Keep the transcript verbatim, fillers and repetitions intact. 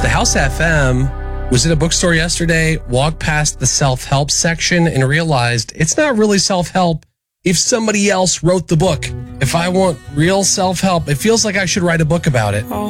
The House F M was at a bookstore yesterday, walked past the self-help section and realized it's not really self-help if somebody else wrote the book. If I want real self-help, it feels like I should write a book about it.